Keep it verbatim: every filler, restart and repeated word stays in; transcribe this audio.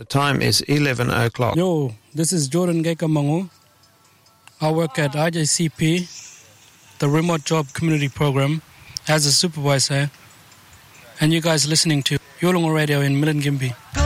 The time is eleven o'clock. Yo, this is Jordan Gekamangu. I work at I J C P, the Remote Job Community Program, as a supervisor. And you guys listening to Yolongo Radio in Milingimbi.